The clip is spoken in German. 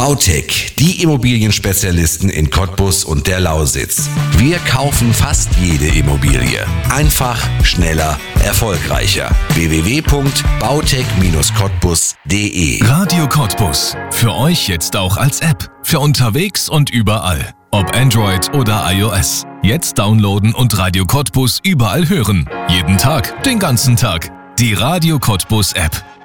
Bautec, die Immobilienspezialisten in Cottbus und der Lausitz. Wir kaufen fast jede Immobilie. Einfach, schneller, erfolgreicher. www.bautec-cottbus.de. Radio Cottbus. Für euch jetzt auch als App. Für unterwegs und überall. Ob Android oder iOS. Jetzt downloaden und Radio Cottbus überall hören. Jeden Tag, den ganzen Tag. Die Radio Cottbus App.